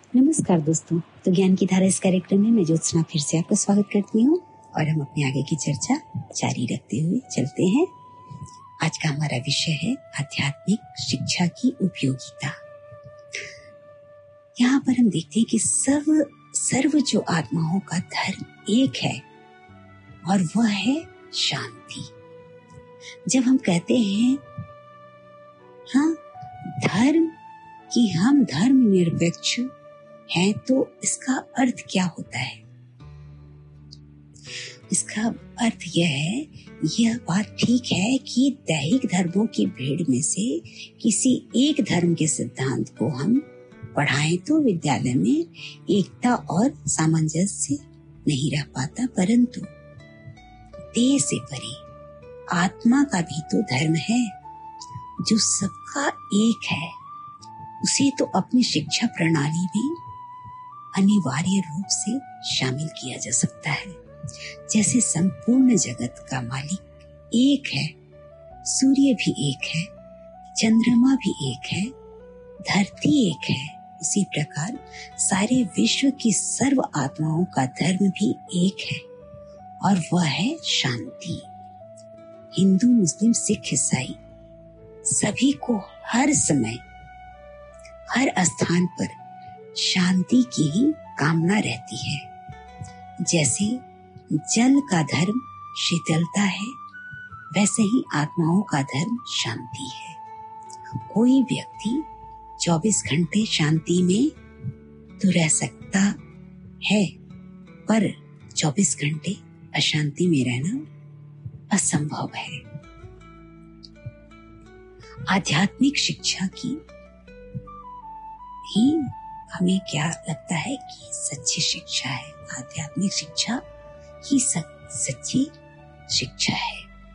नमस्कार दोस्तों, तो ज्ञान की धारा इस कार्यक्रम में मैं ज्योत्सना फिर से आपका स्वागत करती हूँ और हम अपने आगे की चर्चा जारी रखते हुए चलते हैं। आज का हमारा विषय है आध्यात्मिक शिक्षा की उपयोगिता। यहाँ पर हम देखते हैं कि सर्व जो आत्माओं का धर्म एक है और वह है शांति। जब हम कहते हैं धर्म कि हम धर्म निरपेक्ष हैं, तो इसका अर्थ क्या होता है? इसका अर्थ यह बात ठीक है कि दैहिक धर्मों की भीड़ में से किसी एक धर्म के सिद्धांत को हम पढ़ाएं तो विद्यालय में एकता और सामंजस्य नहीं रह पाता, परंतु देह से परे आत्मा का भी तो धर्म है जो सबका एक है। उसे तो अपनी शिक्षा प्रणाली में अनिवार्य रूप से शामिल किया जा सकता है। जैसे संपूर्ण जगत का मालिक एक है, सूर्य भी एक है, चंद्रमा भी एक है, धरती एक है, उसी प्रकार सारे विश्व की सर्व आत्माओं का धर्म भी एक है और वह है शांति। हिंदू, मुस्लिम, सिख, ईसाई सभी को हर समय हर स्थान पर शांति की ही कामना रहती है। जैसे जल का धर्म शीतलता है, वैसे ही आत्माओं का धर्म शांति है। कोई व्यक्ति 24 घंटे शांति में तो रह सकता है, पर 24 घंटे अशांति में रहना असंभव है। आध्यात्मिक शिक्षा की ही हमें क्या लगता है कि सच्ची शिक्षा है। आध्यात्मिक शिक्षा ही सच्ची शिक्षा है।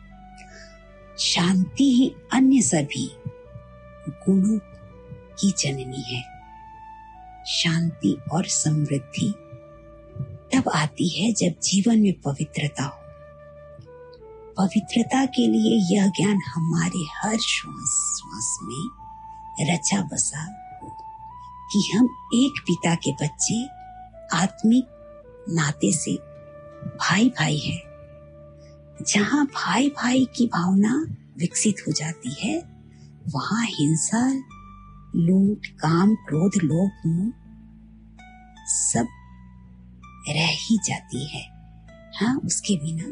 शांति ही अन्य सभी गुणों की जननी है। शांति और समृद्धि तब आती है जब जीवन में पवित्रता हो। पवित्रता के लिए यह ज्ञान हमारे हर श्वास में रचा बसा हो कि हम एक पिता के बच्चे आत्मिक नाते से भाई भाई हैं। जहाँ भाई भाई की भावना विकसित हो जाती है, वहाँ हिंसा, लूट, काम, क्रोध, लोभ, मोह सब रह ही जाती है। उसके बिना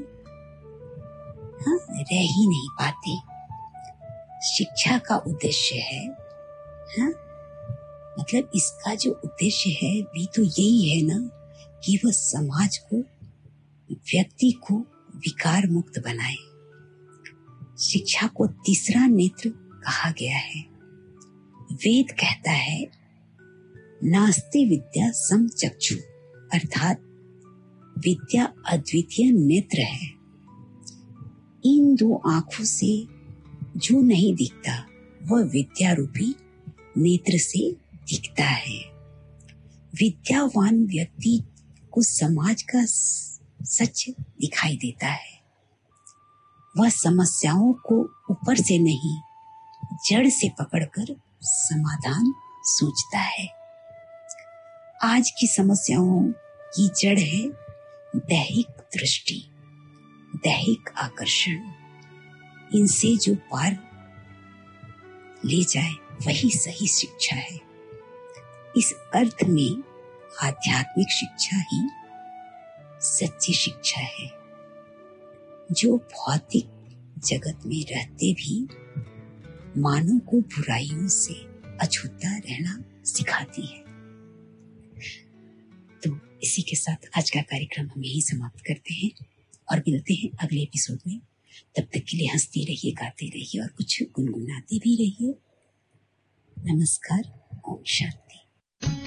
रह ही नहीं पाते। शिक्षा का उद्देश्य है मतलब इसका जो उद्देश्य है भी तो यही है ना, कि वह समाज को, व्यक्ति को विकार मुक्त बनाए। शिक्षा को तीसरा नेत्र कहा गया है। वेद कहता है नास्ति विद्या सम चक्षु, अर्थात विद्या अद्वितीय नेत्र है। इन दो आंखों से जो नहीं दिखता वह विद्या रूपी नेत्र से दिखता है। विद्यावान व्यक्ति को समाज का सच दिखाई देता है। वह समस्याओं को ऊपर से नहीं, जड़ से पकड़कर समाधान सोचता है। आज की समस्याओं की जड़ है दैहिक दृष्टि, दैहिक आकर्षण। इनसे जो पार ले जाए वही सही शिक्षा है। इस अर्थ में आध्यात्मिक शिक्षा ही सच्ची शिक्षा है, जो भौतिक जगत में रहते भी मानव को बुराइयों से अछूता रहना सिखाती है। तो इसी के साथ आज का कार्यक्रम हम यही समाप्त करते हैं और मिलते हैं अगले एपिसोड में। तब तक के लिए हंसते रहिए, गाते रहिए और कुछ गुनगुनाते भी रहिए। नमस्कार, ओम शांति।